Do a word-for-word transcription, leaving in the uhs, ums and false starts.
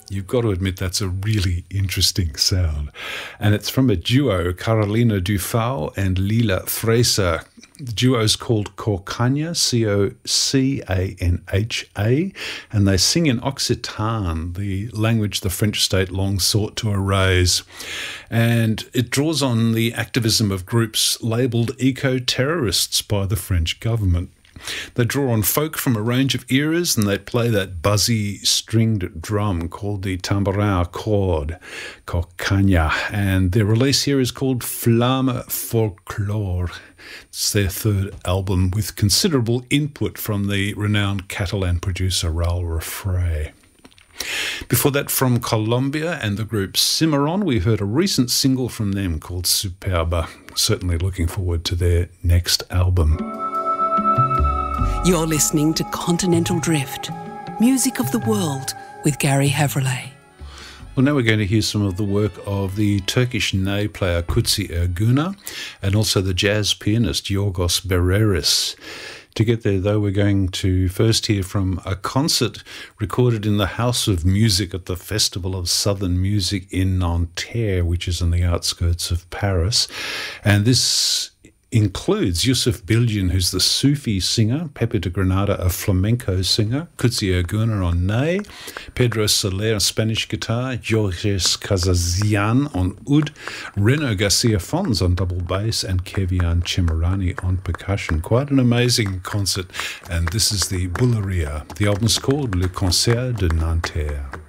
You've got to admit that's a really interesting sound. And it's from a duo, Carolina Dufau and Lila Fraser. The duo is called Cocanha, C O C A N H A, and they sing in Occitan, the language the French state long sought to erase. And it draws on the activism of groups labelled eco-terrorists by the French government. They draw on folk from a range of eras, and they play that buzzy stringed drum called the tambourin à cordes, Cocanha. And their release here is called Flamme Folklore. It's their third album with considerable input from the renowned Catalan producer Raul Refré. Before that, from Colombia and the group Cimarron, we heard a recent single from them called Superba. Certainly looking forward to their next album. You're listening to Continental Drift, music of the world with Gary Havrillay. Well, now we're going to hear some of the work of the Turkish ney player Kutsi Ergüner and also the jazz pianist Yorgos Bereris. To get there, though, we're going to first hear from a concert recorded in the House of Music at the Festival of Southern Music in Nanterre, which is on the outskirts of Paris. And this includes Yusuf Bilgin, who's the Sufi singer, Pepe de Granada, a flamenco singer, Kutsi Ergüner on ney, Pedro Soler, Spanish guitar, Georges Kazazian on oud, Reno Garcia Fons on double bass, and Kevian Chimarani on percussion. Quite an amazing concert, and this is the Bulleria. The album's called Le Concert de Nanterre.